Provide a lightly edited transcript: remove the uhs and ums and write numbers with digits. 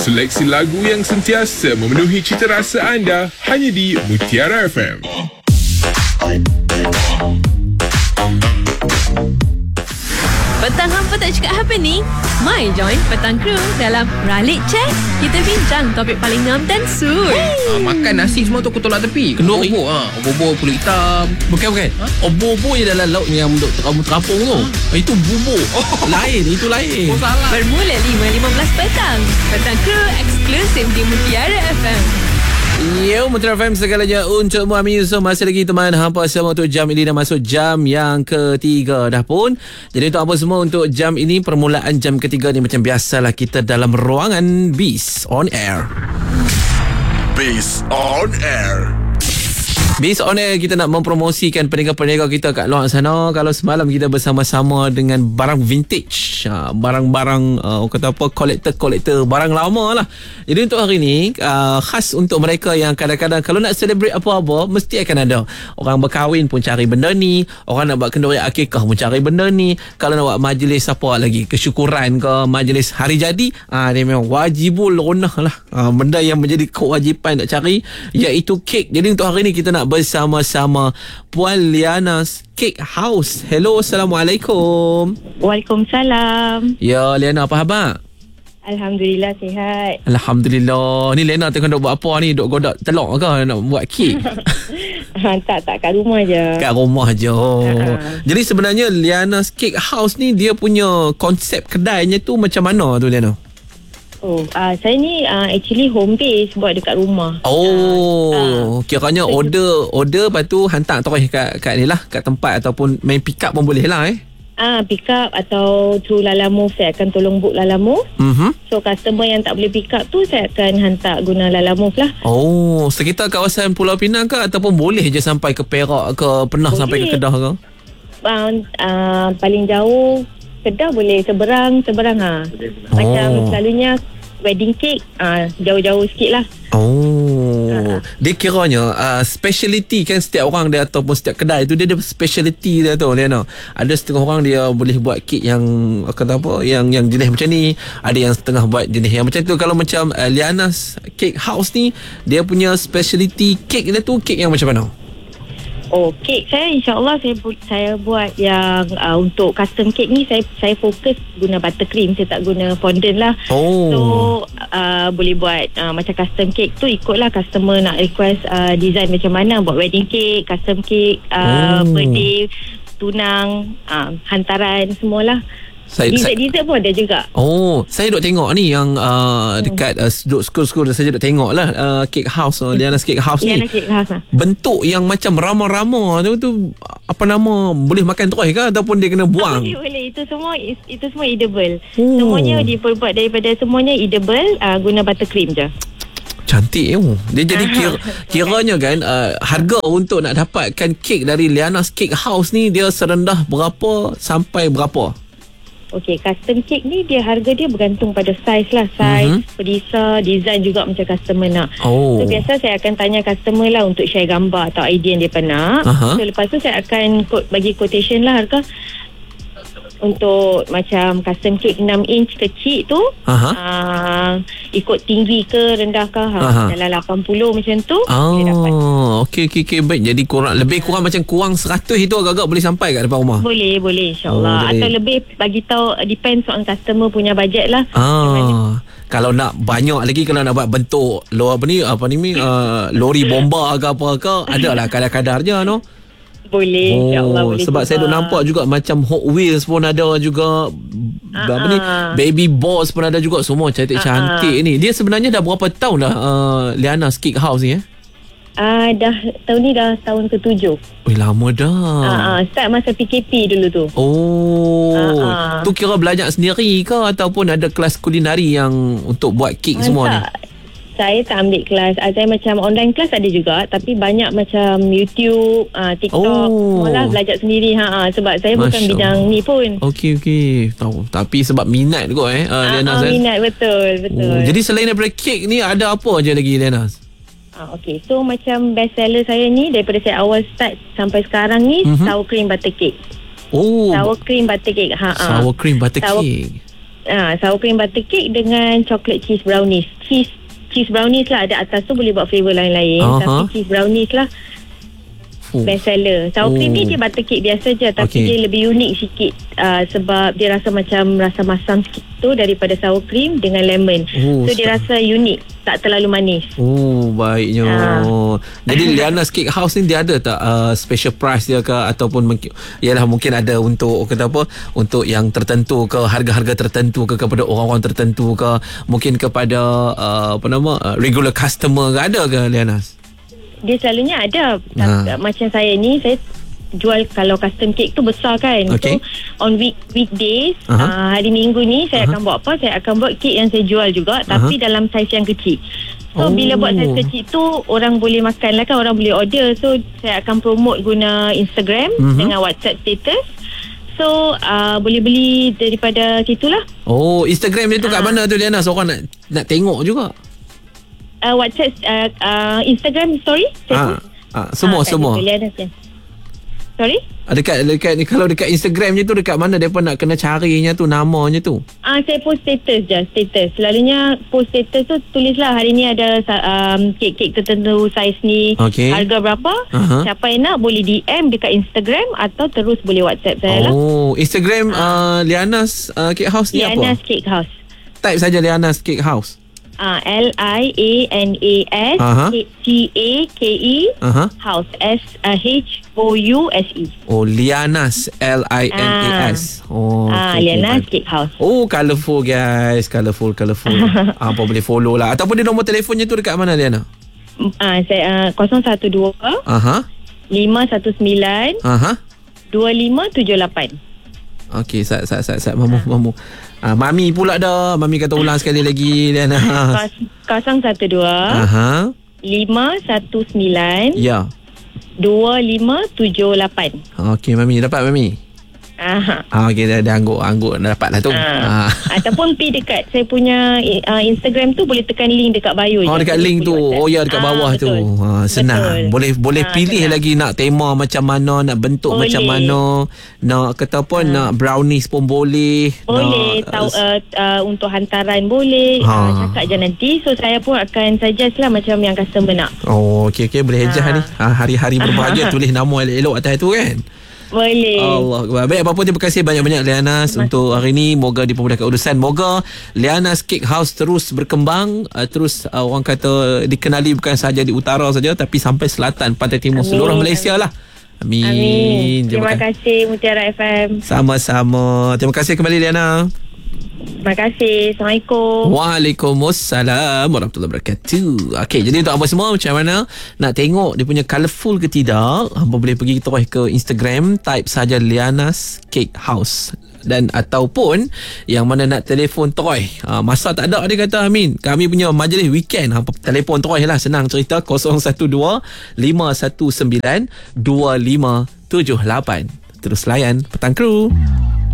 Seleksi lagu yang sentiasa memenuhi cita rasa anda hanya di Mutiara FM. Petang hampa tak cakap apa ni? Mai join Petang Crew dalam Ralik Chat. Kita bincang topik paling ngam dan sur. Makan nasi semua tu aku tolak tepi. Kenduri. Obor kulit hitam. Bukan. Obor je dalam laut yang untuk terapung tu. Itu bubur. Lain, itu lain. Salah. Bermula 5.15 petang. Petang Crew eksklusif di Mutiara FM. Yo, Mutiara FM segalanya untuk Muhammad. So masih lagi teman hampa semua untuk jam ini dah masuk jam yang ketiga dah pun. Jadi untuk apa semua untuk jam ini, permulaan jam ketiga ni macam biasalah kita dalam ruangan Biz On Air. Biz On Air. Biz On Air, kita nak mempromosikan peniaga-peniaga kita kat luar sana. Kalau semalam kita bersama-sama dengan barang vintage, barang-barang kata apa, kolektor barang lama lah. Jadi untuk hari ni khas untuk mereka yang kadang-kadang kalau nak celebrate apa-apa mesti akan ada. Orang berkahwin pun cari benda ni, orang nak buat kenduri akikah pun cari benda ni. Kalau nak buat majlis apa lagi, kesyukuran ke, majlis hari jadi, dia memang wajibul ronah lah. Benda yang menjadi kewajipan nak cari iaitu kek. Jadi untuk hari ni kita nak bersama-sama Puan Liana's Cake House. Hello, Assalamualaikum. Waalaikumsalam. Ya, Liana, apa khabar? Alhamdulillah, sihat. Alhamdulillah. Ni Liana tengah duk buat apa ni? Duk godak telur ke? Nak buat kek? Tak, kat rumah je. Kat rumah je. Jadi sebenarnya Liana's Cake House ni dia punya konsep kedainya tu macam mana tu, Liana? Saya ni actually home base, buat dekat rumah. Kiranya order lepas tu hantar terus kat ni lah, kat tempat ataupun main pick up pun boleh lah Pick up atau through Lalamove, saya akan tolong book Lalamove. So customer yang tak boleh pick up tu saya akan hantar guna Lalamove lah. Sekitar kawasan Pulau Pinang ke ataupun boleh je sampai ke Perak ke, pernah boleh sampai ke Kedah ke? Paling jauh Kedah boleh, seberang Macam selalunya wedding cake jauh-jauh sikit lah. Dia kiranya speciality kan, setiap orang dia ataupun setiap kedai tu dia ada speciality dia tu, Liana. Ada setengah orang dia boleh buat kek yang kata apa, yang jenis macam ni, ada yang setengah buat jenis yang macam tu. Kalau macam Liana's Cake House ni, dia punya speciality kek dia tu kek yang macam mana? Kek saya insyaAllah saya buat yang untuk custom cake ni saya fokus guna buttercream, saya tak guna fondant lah. So boleh buat macam custom cake tu ikutlah customer nak request design macam mana, buat wedding cake, custom cake, birthday, tunang, hantaran semualah. Dessert pun ada juga. Saya duk tengok ni yang dekat duk skor-skor saya duk tengok lah Cake House, Liana's Cake House ni. Cake House bentuk yang macam rama-rama tu apa nama, boleh makan terus ke ataupun dia kena buang? Boleh. Itu semua edible. Semuanya diperbuat daripada semuanya edible, guna buttercream je. Cantik dia jadi kiranya kan harga untuk nak dapatkan kek dari Liana's Cake House ni dia serendah berapa sampai berapa? Custom cake ni harga dia bergantung pada saiz lah. Saiz, pedisa, design juga macam customer nak. So biasa saya akan tanya customer lah untuk share gambar atau idea yang dia nak. So lepas tu saya akan bagi quotation lah harga. Untuk macam custom cake 6 inch kecil tu, ikut tinggi ke rendah ke, dalam 80 macam tu dia dapat. Okey, baik. Jadi lebih kurang macam kurang 100 itu agak-agak boleh sampai kat depan rumah. Boleh insyaAllah. Atau lebih bagi tahu, depends on customer punya bajet lah. Kalau nak banyak lagi, kalau nak buat bentuk lori bomba ke apa ke, ada lah kadar-kadarnya Boleh, insyaAllah boleh. Sebab saya duk nampak juga macam Hot Wheels pun ada juga, Baby Boss pun ada juga, semua cantik-cantik ni. Dia sebenarnya dah berapa tahun dah Liana's Cake House ni dah tahun ni dah tahun ke-7. Lama dah. Start masa PKP dulu tu. Tu kira belajar sendiri ke ataupun ada kelas kulinari yang untuk buat kek semua ni? Saya tak ambil kelas. Saya macam online kelas ada juga, tapi banyak macam YouTube, TikTok, malah belajar sendiri. Sebab saya bukan bidang ni pun. Okey. Tahu. Tapi sebab minat kot Liana. Minat, betul. Jadi selain daripada kek ni, ada apa je lagi, Liana? So macam best seller saya ni daripada saya awal start sampai sekarang ni, sour cream butter cake. Sour cream butter cake. Sour cream butter cake. sour cream butter cake dengan chocolate cheese brownies. Cheese brownies lah, ada atas tu boleh buat flavor lain-lain. Tapi cheese brownies lah best seller. Sour cream ni dia butter cake biasa je, tapi dia lebih unik sikit sebab dia rasa macam rasa masam sikit tu daripada sour cream dengan lemon. So dia rasa unik, tak terlalu manis. Baiknya. Jadi Liana's Cake House ni dia ada tak special price dia ke, ataupun ialah mungkin ada untuk kata apa, untuk yang tertentu ke, harga-harga tertentu ke, kepada orang-orang tertentu ke, mungkin kepada regular customer ke, ada ke Liana's? Dia selalunya ada. Macam saya ni, saya jual kalau custom cake tu besar kan. So on weekdays, hari Minggu ni saya akan buat apa? Saya akan buat kek yang saya jual juga, tapi dalam saiz yang kecil. So bila buat saiz kecil tu, orang boleh makan lah kan, orang boleh order. So saya akan promote guna Instagram dengan WhatsApp status. So boleh beli daripada situlah. Instagram dia tu kat mana tu Liana? So orang nak tengok juga. WhatsApp, Instagram story. Semua. Sorry? Dekat ni, kalau dekat Instagram je tu dekat mana depa nak kena carinya tu, namanya tu? Saya post status je, status. Selalunya post status tu tulislah hari ni ada kek-kek tertentu saiz ni, harga berapa. Siapa yang nak boleh DM dekat Instagram atau terus boleh WhatsApp saya lah. Instagram Liana's Cake House ni apa? Liana's Cake House. Type saja Liana's Cake House. Lianas CAKE House SHOUSE. Lianas LINAS. Lianas Cake House. Colourful guys, colourful. Apa boleh follow lah. Ataupun dia nombor telefonnya tu dekat mana Liana? Saya 012 519 2578. Okey, sat mamu. Mami pula dah. Mami kata ulang sekali lagi Liana. 012 519 ya 2578. Okey Mami, dapat Mami? Okey, dah angguk dah dapat lah tu. Ataupun pergi dekat saya punya Instagram tu, boleh tekan link dekat bio. Dekat link tu. Dekat bawah tu. Senang. Boleh pilih senang lagi nak tema macam mana, nak bentuk macam mana, nak kata apa, nak brownies pun boleh. Untuk hantaran boleh. Cakap je nanti. So saya pun akan suggest lah macam yang customer nak. Okey, boleh ejah ni. Hari-hari berbahagia tulis nama elok atas tu kan. Boleh. Allah. Baik, apa-apa, terima kasih banyak-banyak Lianas untuk hari ini. Moga dipermudahkan urusan. Moga Lianas Cake House terus berkembang, terus orang kata dikenali bukan sahaja di utara saja, tapi sampai selatan, pantai timur, seluruh Malaysia lah. Amin. Terima kasih Mutiara FM. Sama-sama. Terima kasih kembali Liana. Terima kasih. Assalamualaikum. Waalaikumsalam warahmatullahi wabarakatuh. Okey, jadi untuk apa semua, macam mana nak tengok dia punya colourful ke tidak, hampa boleh pergi terus ke Instagram, type saja Liana's Cake House. Dan ataupun yang mana nak telefon terus, masa tak ada, dia kata Amin, kami punya majlis weekend, hampa telefon terus lah, senang cerita 012 519 2578. Terus layan Petang Kru.